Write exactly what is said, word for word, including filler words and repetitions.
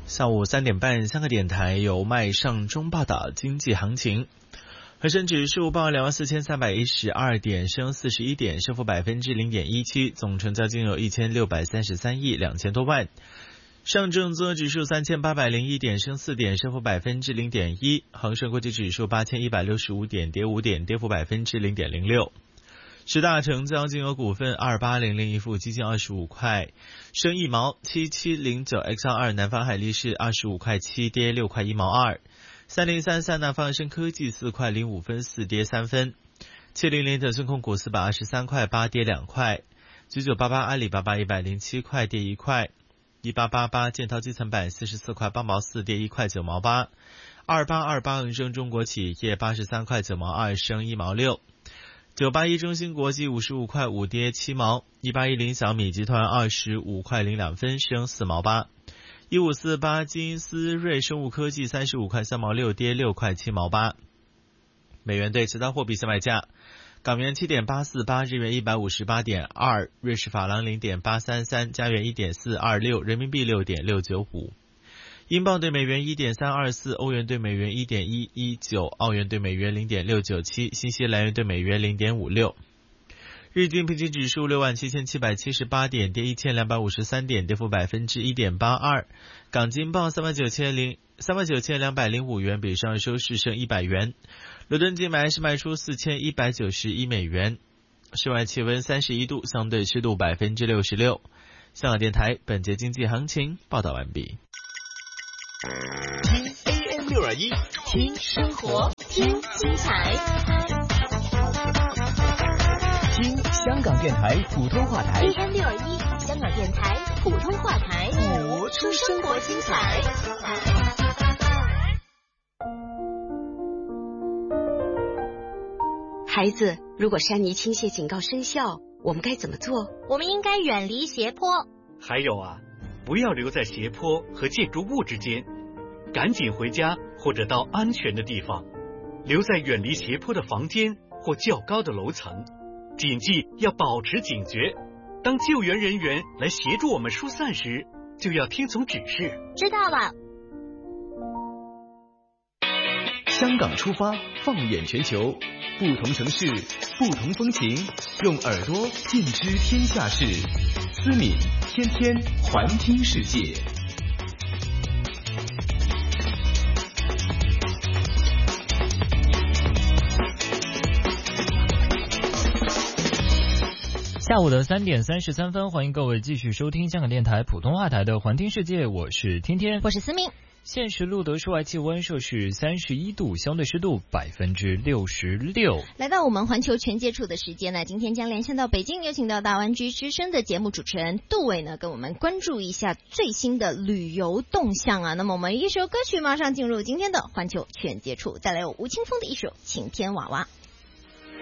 下午三点半，香港电台由麦尚中报道经济行情。恒生指数报两万四千三百一十二点，升四十一点，升幅百分之零点一七，总成交金额一千六百三十三亿两千多万。上证综合指数三千八百零一点，升四点，升幅百分之零点一。恒生国际指数八千一百六十五点，跌五点，跌幅百分之零点零六。十大成交金额股份二八零零一富基金二十五块，升一毛；七七零九 X 二南方海力士二十五块七，跌六块一毛二；三零三三南方生科技四块零五分四，跌三分；七零零腾讯控股四百二十三块八，跌两块；九九八八阿里巴巴一百零七块，跌一块；一八八八建滔基层板四十四块八毛四，跌一块九毛八；二八二八恒生中国企业八十三块九毛二，升一毛六。九八一中芯国际五十五块五，跌七毛；一八一零小米集团二十五块零两分，升四毛八；一五四八金思瑞生物科技三十五块三毛六，跌六块七毛八。美元对其他货币相卖价：港元七点八四八，日元一百五十八点二，瑞士法郎零点八三三，加元一点四二六，人民币六点六九五。英镑对美元 一点三二四，欧元对美元 一点一一九，澳元对美元 零点六九七，新西兰元对美元 零点五六。日经平均指数六万七千七百七十八点，跌一千两百五十三点，跌幅百分之一点八二。港金报三万九千零三万九千两百零五元，比上收市升一百元。伦敦金买是卖出四千一百九十一美元。室外气温三十一度，相对湿度百分之六十六。香港电台本节经济行情报道完毕。 听 A M 六二一，听生活，听精彩，听香港电台普通话台 A M 六二一，香港电台普通话台， 活出生活精彩。 孩子，如果山泥倾泻警告生效，我们该怎么做？ 我们应该远离斜坡。 还有啊，不要留在斜坡和建筑物之间，赶紧回家或者到安全的地方，留在远离斜坡的房间或较高的楼层。谨记要保持警觉，当救援人员来协助我们疏散时，就要听从指示。 知道了。 香港出发，放眼全球，不同城市，不同风情，用耳朵尽知天下事。思敏天天环听世界。 下午的三点三十三分，欢迎各位继续收听香港电台普通话台的环听世界，我是天天， 我是思敏。 现时录得室外气温摄氏三十一度，相对湿度百分之六十六。 来到我们环球全接触的时间呢，今天将连线到北京，有请到大湾区之声的节目主持人杜伟呢，跟我们关注一下最新的旅游动向啊。那么我们一首歌曲马上进入今天的环球全接触，再来有吴青峰的一首《晴天娃娃》。